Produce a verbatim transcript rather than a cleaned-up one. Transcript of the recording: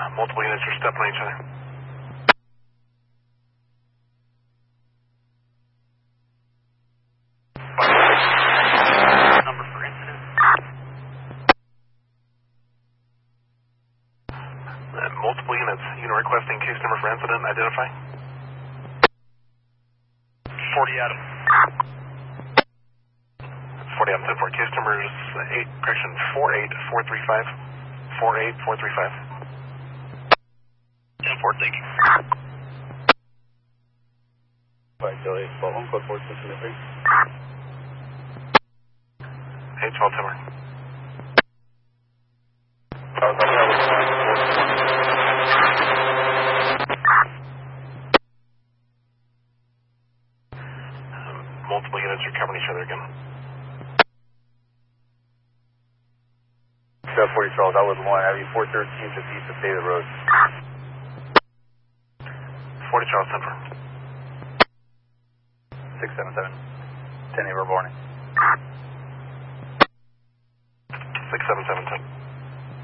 Multiple units are stepping on each other. Number for incident. Uh, multiple units. Unit requesting case number for incident. Identify. forty Adam. forty Adam ten four. Case number is eight, correction, four eight four three five. four eight four three five. ten four, thank you. Alright, Joey, twelve one, code four six three. eight twelve Timber. Multiple units are covering each other again. Step forty Charles, I was one, Avenue four thirteen, just east of David Road. forty Charles Timber. six seven seven, ten April morning. six seven seven ten.